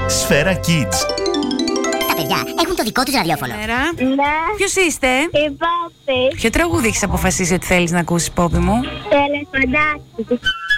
Σφαίρα Kids. Τα παιδιά έχουν το δικό τους ραδιόφωνο. Ναι. Ποιος είστε? Η Πόπη. Ποιο τραγούδι έχεις αποφασίσει ότι θέλεις να ακούσεις, Πόπη μου? Τελεφαντάκι.